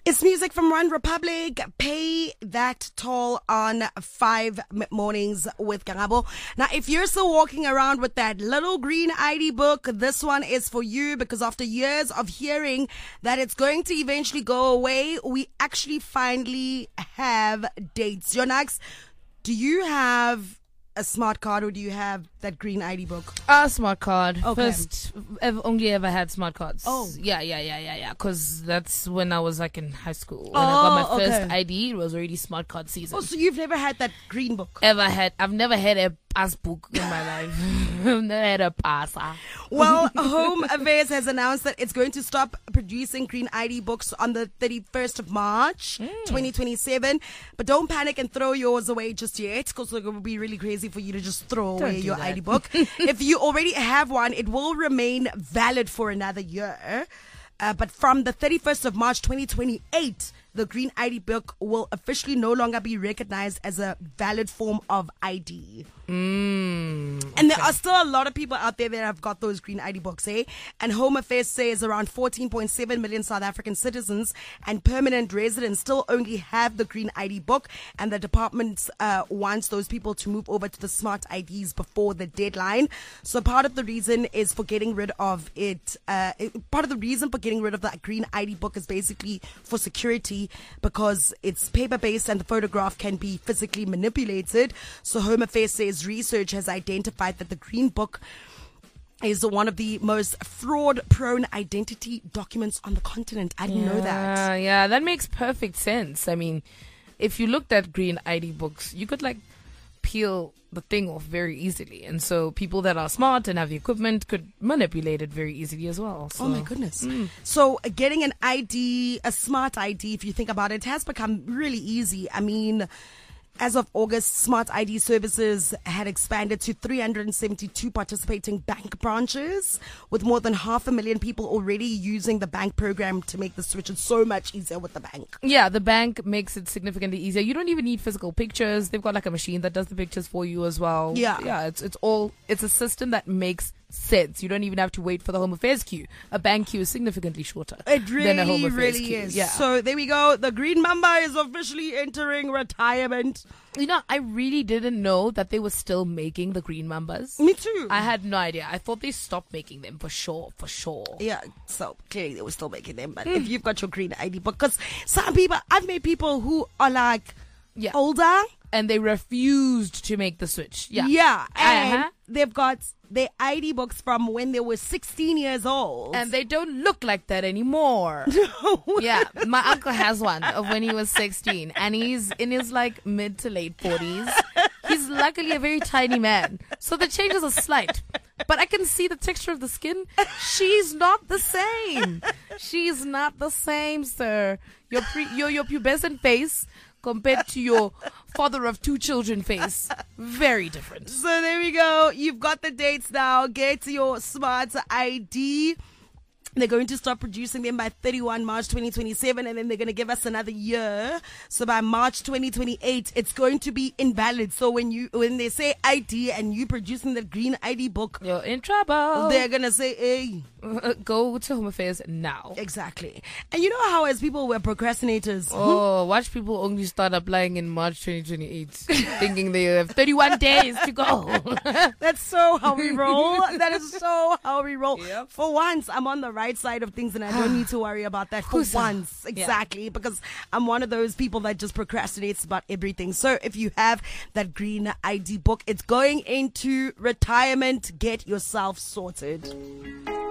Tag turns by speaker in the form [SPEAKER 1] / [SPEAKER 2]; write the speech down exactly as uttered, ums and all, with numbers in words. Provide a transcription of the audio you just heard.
[SPEAKER 1] It's music from One Republic. Pay that toll on five mornings with Karabo. Now, if you're still walking around with that little green I D book, this one is for you, because after years of hearing that it's going to eventually go away, we actually finally have dates. Yonax, do you have a smart card, or do you have that green I D book?
[SPEAKER 2] A smart card.
[SPEAKER 1] Okay.
[SPEAKER 2] First, ever, only ever had smart cards.
[SPEAKER 1] Oh.
[SPEAKER 2] Yeah, yeah, yeah, yeah, yeah. Because that's when I was like in high school. When
[SPEAKER 1] Oh,
[SPEAKER 2] I got my first
[SPEAKER 1] okay.
[SPEAKER 2] I D, it was already smart card season.
[SPEAKER 1] Oh, so you've never had that green book?
[SPEAKER 2] Ever had, I've never had a passbook in my life. I've never had a pass.
[SPEAKER 1] Well, Home Affairs has announced that it's going to stop producing green I D books on the thirty-first of March, twenty twenty-seven. But don't panic and throw yours away just yet, because it would be really crazy for you to just throw
[SPEAKER 2] Don't
[SPEAKER 1] away
[SPEAKER 2] do
[SPEAKER 1] your
[SPEAKER 2] that.
[SPEAKER 1] I D book. If you already have one, it will remain valid for another year. Uh, but from the thirty-first of March, twenty twenty-eight, the green I D book will officially no longer be recognized as a valid form of I D.
[SPEAKER 2] Mm,
[SPEAKER 1] And there are still a lot of people out there that have got those green I D books, eh? And Home Affairs says around fourteen point seven million South African citizens and permanent residents still only have the green I D book, and the department uh, wants those people to move over to the smart I Ds before the deadline. So part of the reason is for getting rid of it. Uh, it- part of the reason for getting rid of that green I D book is basically for security, because it's paper-based and the photograph can be physically manipulated. So Home Affairs says research has identified that the green book is one of the most fraud-prone identity documents on the continent. I didn't know that.
[SPEAKER 2] Yeah, yeah, that makes perfect sense. I mean, if you looked at green I D books, you could like peel the thing off very easily. And so people that are smart and have the equipment could manipulate it very easily as well. So.
[SPEAKER 1] Oh my goodness. So uh, getting an I D, a smart I D, if you think about it, has become really easy. I mean, as of August, smart I D services had expanded to three hundred seventy-two participating bank branches, with more than half a million people already using the bank program to make the switch. It's so much easier with the bank.
[SPEAKER 2] Yeah, the bank makes it significantly easier. You don't even need physical pictures. They've got like a machine that does the pictures for you as well.
[SPEAKER 1] Yeah.
[SPEAKER 2] Yeah, it's it's all it's a system that makes sense. You don't even have to wait for the Home Affairs queue. A bank queue is significantly shorter
[SPEAKER 1] It
[SPEAKER 2] than a Home
[SPEAKER 1] really,
[SPEAKER 2] Affairs
[SPEAKER 1] really
[SPEAKER 2] queue.
[SPEAKER 1] is.
[SPEAKER 2] Yeah.
[SPEAKER 1] So there we go. The Green Mamba is officially entering retirement.
[SPEAKER 2] You know, I really didn't know that they were still making the green mambas.
[SPEAKER 1] Me too.
[SPEAKER 2] I had no idea. I thought they stopped making them for sure, for sure.
[SPEAKER 1] Yeah, so clearly they were still making them. But if you've got your green I D book, because some people, I've met people who are like
[SPEAKER 2] Yeah.
[SPEAKER 1] older.
[SPEAKER 2] And they refused to make the switch. Yeah.
[SPEAKER 1] Yeah. And
[SPEAKER 2] Uh-huh.
[SPEAKER 1] they've got their I D books from when they were sixteen years old.
[SPEAKER 2] And they don't look like that anymore. Yeah, my uncle has one of when he was sixteen, and he's in his like mid to late forties. He's luckily a very tiny man, so the changes are slight. But I can see the texture of the skin. She's not the same. She's not the same, sir. Your pre- your your pubescent face compared to your father of two children face, very different.
[SPEAKER 1] So there we go. You've got the dates now. Get your smart I D. They're going to start producing them by thirty-first of March twenty twenty-seven, and then they're going to give us another year. So by March twenty twenty-eight, it's going to be invalid. So when you when they say I D and you producing the green I D book,
[SPEAKER 2] You're in trouble.
[SPEAKER 1] they're going to say, hey.
[SPEAKER 2] Uh, go to Home Affairs now.
[SPEAKER 1] Exactly. And you know how as people were procrastinators.
[SPEAKER 2] Oh, watch people only start applying in March twenty twenty-eight, thinking they have thirty-one days to go.
[SPEAKER 1] That's so how we roll. That is so how we roll.
[SPEAKER 2] Yep.
[SPEAKER 1] For once, I'm on the right side of things and I don't need to worry about that for
[SPEAKER 2] Who's-
[SPEAKER 1] once.
[SPEAKER 2] Yeah.
[SPEAKER 1] Exactly. Because I'm one of those people that just procrastinates about everything. So if you have that green I D book, it's going into retirement. Get yourself sorted.